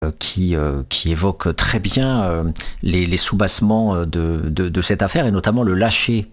qui évoque très bien les soubassements de cette affaire et notamment le lâcher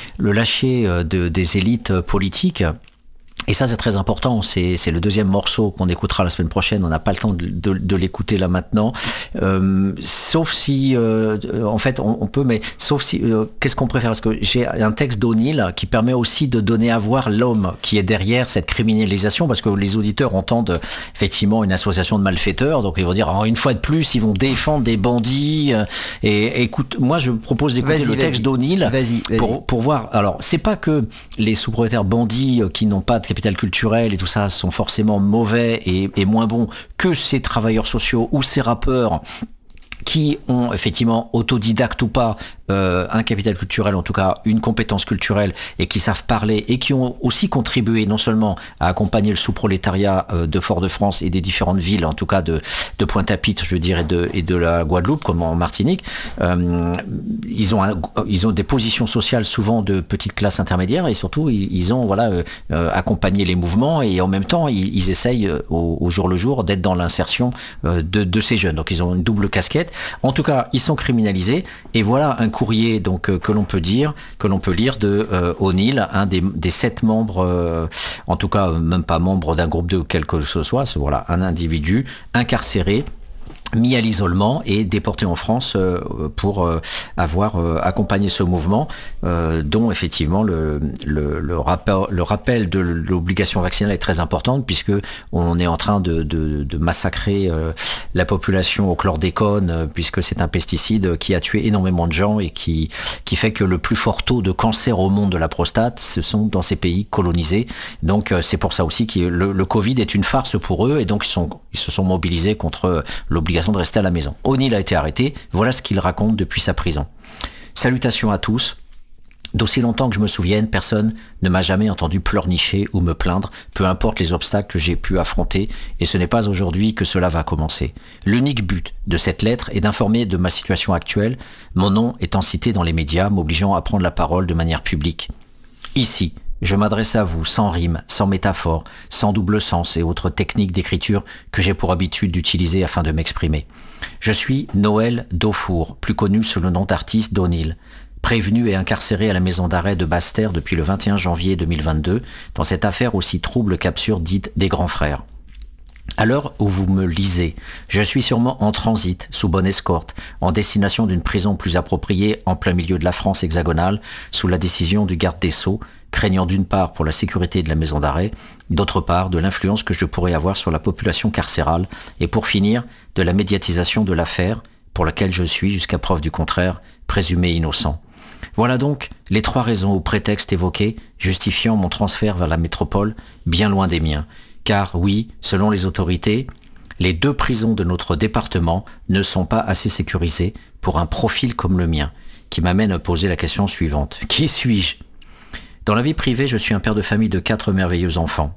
des élites politiques. Et ça, c'est très important. C'est le deuxième morceau qu'on écoutera la semaine prochaine. On n'a pas le temps de l'écouter là maintenant. Sauf si, en fait, on peut, mais sauf si, qu'est-ce qu'on préfère? Parce que j'ai un texte d'O'Neill qui permet aussi de donner à voir l'homme qui est derrière cette criminalisation, parce que les auditeurs entendent effectivement une association de malfaiteurs. Donc ils vont dire, une fois de plus, ils vont défendre des bandits. Et écoute, moi, je propose d'écouter le texte d'O'Neill pour voir. Alors, c'est pas que les sous-propriétaires bandits qui n'ont pas de capital culturel et tout ça sont forcément mauvais et moins bons que ces travailleurs sociaux ou ces rappeurs qui ont effectivement, autodidacte ou pas, un capital culturel, en tout cas une compétence culturelle, et qui savent parler, et qui ont aussi contribué non seulement à accompagner le sous-prolétariat de Fort-de-France et des différentes villes, en tout cas de Pointe-à-Pitre, je veux dire, et de la Guadeloupe, comme en Martinique. Ils ont des positions sociales souvent de petite classe intermédiaire, et surtout ils ont accompagné les mouvements, et en même temps ils essayent au jour le jour d'être dans l'insertion de ces jeunes. Donc ils ont une double casquette. En tout cas, ils sont criminalisés, et voilà un courrier donc que l'on peut lire de O'Neill, un des 7 membres, en tout cas même pas membre d'un groupe de quel que ce soit, c'est voilà un individu incarcéré, mis à l'isolement et déporté en France pour avoir accompagné ce mouvement, dont effectivement le rappel de l'obligation vaccinale est très importante, puisque on est en train de massacrer la population au chlordécone, puisque c'est un pesticide qui a tué énormément de gens et qui fait que le plus fort taux de cancer au monde de la prostate, ce sont dans ces pays colonisés. Donc c'est pour ça aussi que le Covid est une farce pour eux, et donc ils se sont mobilisés contre l'obligation de rester à la maison. O'Neill a été arrêté, voilà ce qu'il raconte depuis sa prison. Salutations à tous. D'aussi longtemps que je me souvienne, personne ne m'a jamais entendu pleurnicher ou me plaindre, peu importe les obstacles que j'ai pu affronter, et ce n'est pas aujourd'hui que cela va commencer. L'unique but de cette lettre est d'informer de ma situation actuelle, mon nom étant cité dans les médias, m'obligeant à prendre la parole de manière publique. Ici, je m'adresse à vous sans rime, sans métaphore, sans double sens et autres techniques d'écriture que j'ai pour habitude d'utiliser afin de m'exprimer. Je suis Noël Daufour, plus connu sous le nom d'artiste d'O'Neill, prévenu et incarcéré à la maison d'arrêt de Basse-Terre depuis le 21 janvier 2022 dans cette affaire aussi trouble qu'absurde dite des grands frères. À l'heure où vous me lisez, je suis sûrement en transit, sous bonne escorte, en destination d'une prison plus appropriée en plein milieu de la France hexagonale, sous la décision du garde des Sceaux, craignant d'une part pour la sécurité de la maison d'arrêt, d'autre part de l'influence que je pourrais avoir sur la population carcérale, et pour finir, de la médiatisation de l'affaire, pour laquelle je suis, jusqu'à preuve du contraire, présumé innocent. Voilà donc les 3 raisons ou prétextes évoqués justifiant mon transfert vers la métropole, bien loin des miens. Car oui, selon les autorités, les 2 prisons de notre département ne sont pas assez sécurisées pour un profil comme le mien, qui m'amène à poser la question suivante. Qui suis-je ? Dans la vie privée, je suis un père de famille de 4 merveilleux enfants.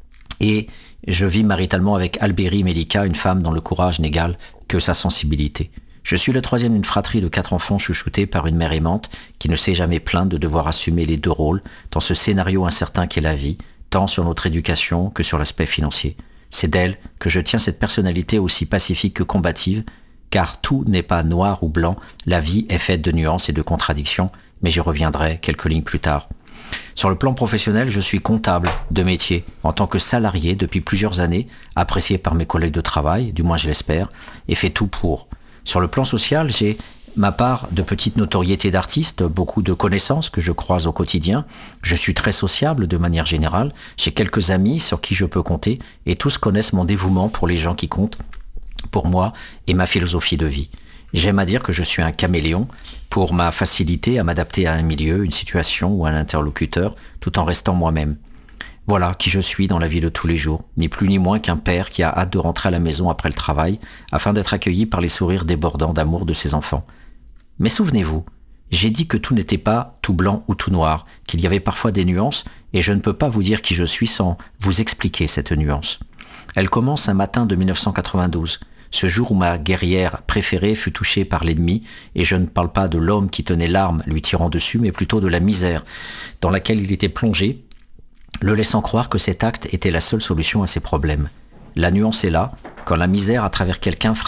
Et je vis maritalement avec Albéry Mélika, une femme dont le courage n'égale que sa sensibilité. Je suis le 3e d'une fratrie de 4 enfants chouchoutés par une mère aimante qui ne s'est jamais plainte de devoir assumer les 2 rôles dans ce scénario incertain qu'est la vie, tant sur notre éducation que sur l'aspect financier. C'est d'elle que je tiens cette personnalité aussi pacifique que combative, car tout n'est pas noir ou blanc, la vie est faite de nuances et de contradictions, mais j'y reviendrai quelques lignes plus tard. Sur le plan professionnel, je suis comptable de métier, en tant que salarié depuis plusieurs années, apprécié par mes collègues de travail, du moins je l'espère, et fait tout pour. Sur le plan social, j'ai ma part de petite notoriété d'artiste, beaucoup de connaissances que je croise au quotidien. Je suis très sociable de manière générale, j'ai quelques amis sur qui je peux compter, et tous connaissent mon dévouement pour les gens qui comptent, pour moi et ma philosophie de vie. J'aime à dire que je suis un caméléon pour ma facilité à m'adapter à un milieu, une situation ou un interlocuteur, tout en restant moi-même. Voilà qui je suis dans la vie de tous les jours, ni plus ni moins qu'un père qui a hâte de rentrer à la maison après le travail, afin d'être accueilli par les sourires débordants d'amour de ses enfants. Mais souvenez-vous, j'ai dit que tout n'était pas tout blanc ou tout noir, qu'il y avait parfois des nuances, et je ne peux pas vous dire qui je suis sans vous expliquer cette nuance. Elle commence un matin de 1992, ce jour où ma guerrière préférée fut touchée par l'ennemi, et je ne parle pas de l'homme qui tenait l'arme lui tirant dessus, mais plutôt de la misère dans laquelle il était plongé, le laissant croire que cet acte était la seule solution à ses problèmes. La nuance est là. Quand la misère à travers quelqu'un